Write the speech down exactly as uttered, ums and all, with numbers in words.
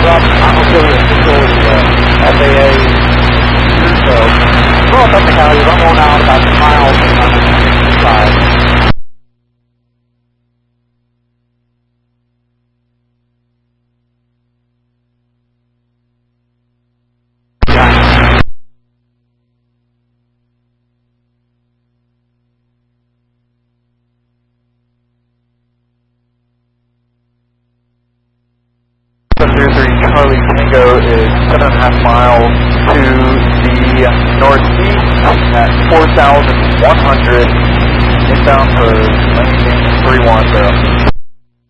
up on Affiliate Facility, uh, F A A. So, go up the Cali, run one out about two miles and on the side. seven zero three Charlie Tango is seven and a half miles to the northeast at four thousand one hundred, inbound for landing three one zero.